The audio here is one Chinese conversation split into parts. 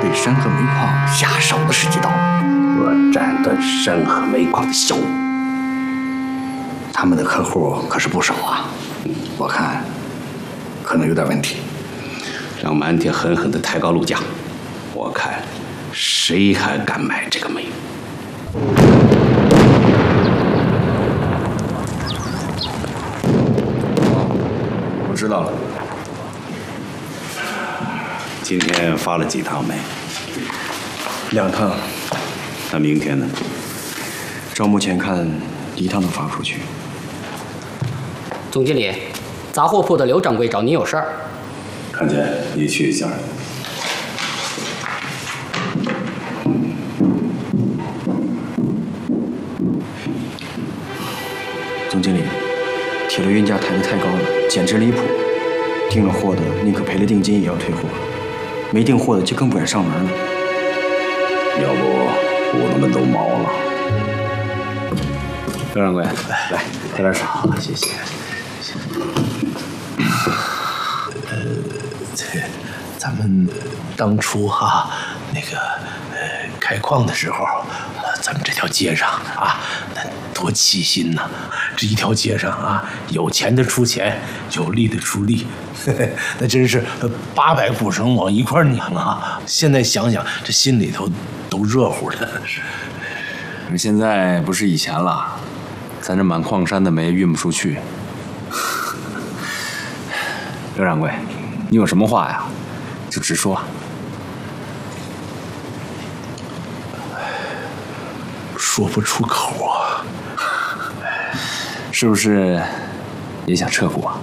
对山河煤矿下手的时机到了。 我斩断山河煤矿的销路。 他们的客户可是不少啊，我看可能有点问题。 让满铁狠狠地抬高路价，我看谁还敢买这个煤？ 我知道了。 今天发了几趟煤 ？2趟。 那明天呢？ 照目前看，1趟都发不出去。 总经理，杂货铺的刘掌柜找您有事儿。 看见，你去一下。 总经理，铁路运价抬得太高了，简直离谱。订了货的宁可赔了定金也要退货，没订货的就更不敢上门了。 要不糊弄们都毛了。 刘掌柜，来喝点水。 好，谢谢。咱们当初那个开矿的时候，咱们这条街上啊，那多齐心呐！这一条街上啊，有钱的出钱，有力的出力，那真是800股绳往一块拧啊！现在想想，这心里头都热乎的。 可现在不是以前了，咱这满矿山的煤运不出去。刘掌柜，你有什么话呀？就直说。 说不出口啊！ 是不是也想撤股啊？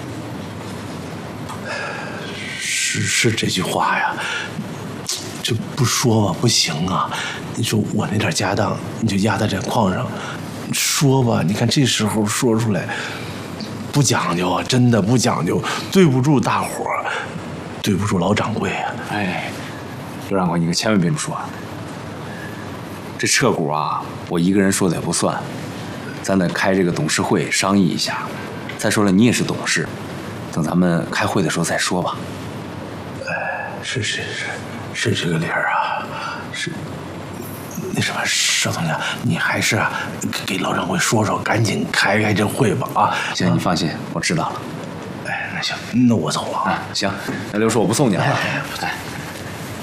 是这句话呀，这不说吧不行啊！你说我那点家当，你就压在这矿上，说吧，你看这时候说出来，不讲究啊，真的不讲究，对不住大伙儿，对不住老掌柜啊！ 哎，刘掌柜，你可千万别这么说啊！这撤股啊，我一个人说的也不算，咱得开这个董事会商议一下。再说了，你也是董事，等咱们开会的时候再说吧。 是这个理儿啊，是。那什么，邵总监，你还是给老掌柜说说，赶紧开这会吧啊！ 行，你放心，我知道了。 哎，那行，那我走了啊。 行，那刘叔我不送你了。 哎。